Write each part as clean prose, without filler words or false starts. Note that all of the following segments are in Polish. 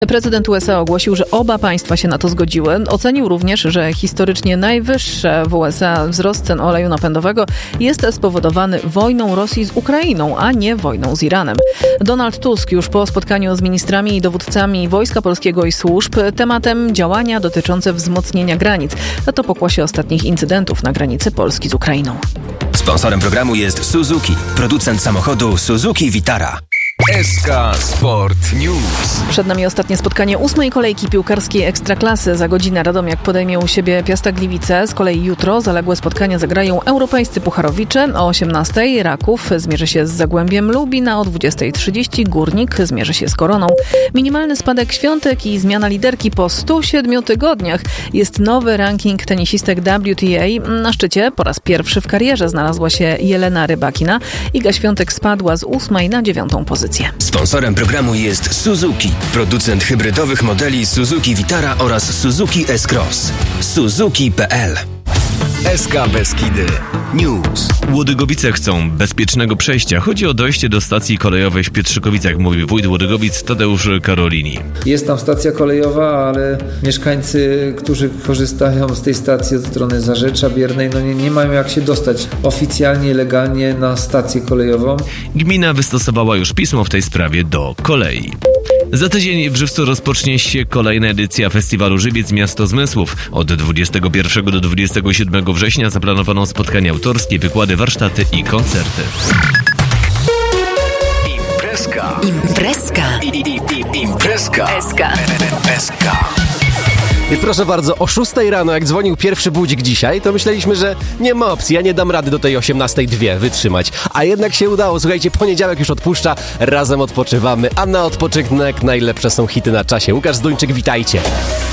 Prezydent USA ogłosił, że oba państwa się na to zgodziły. Ocenił również, że historycznie najwyższy w USA wzrost cen oleju napędowego jest spowodowany wojną Rosji z Ukrainą, a nie wojną z Iranem. Donald Tusk już po spotkaniu z ministrami i dowódcami Wojska Polskiego i służb tematem działania dotyczące wzmocnienia granic. A to pokłosie ostatnich incydentów na granicy Polski z Ukrainą. Sponsorem programu jest Suzuki, producent samochodu Suzuki Vitara. SK Sport News. Przed nami ostatnie spotkanie 8. kolejki piłkarskiej Ekstraklasy. Za godzinę Radomiak podejmie u siebie Piasta Gliwice. Z kolei jutro zaległe spotkania zagrają europejscy pucharowicze. O 18:00 Raków zmierzy się z Zagłębiem Lubin, a o 20:30 Górnik zmierzy się z Koroną. Minimalny spadek świątek i zmiana liderki po 107 tygodniach. Jest nowy ranking tenisistek WTA. Na szczycie po raz pierwszy w karierze znalazła się Jelena Rybakina. Iga Świątek spadła z 8. na 9. pozycję. Sponsorem programu jest Suzuki, producent hybrydowych modeli Suzuki Vitara oraz Suzuki S-Cross. Suzuki.pl. SK Beskidy News. Łodygowice chcą bezpiecznego przejścia. Chodzi o dojście do stacji kolejowej w Pietrzykowicach, mówi wójt Łodygowic Tadeusz Karolini. Jest tam stacja kolejowa, ale mieszkańcy, którzy korzystają z tej stacji od strony Zarzecza, Biernej, nie mają jak się dostać oficjalnie, legalnie na stację kolejową. Gmina wystosowała już pismo w tej sprawie do kolei. Za tydzień w Żywcu rozpocznie się kolejna edycja festiwalu Żywiec Miasto Zmysłów. Od 21 do 27 września zaplanowano spotkania autorskie, wykłady, warsztaty i koncerty. Imprezka. I proszę bardzo, o 6 rano, jak dzwonił pierwszy budzik dzisiaj, to myśleliśmy, że nie ma opcji, ja nie dam rady do tej 18:02 wytrzymać. A jednak się udało, słuchajcie, poniedziałek już odpuszcza, razem odpoczywamy, a na odpoczynek najlepsze są hity na czasie. Łukasz Zduńczyk, witajcie.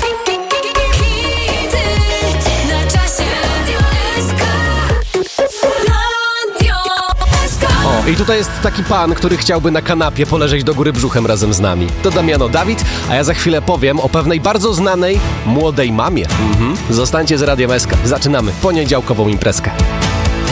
I tutaj jest taki pan, który chciałby na kanapie poleżeć do góry brzuchem razem z nami. To Damiano Dawid, a ja za chwilę powiem o pewnej bardzo znanej młodej mamie. Zostańcie z Radiem SK. Zaczynamy poniedziałkową imprezkę.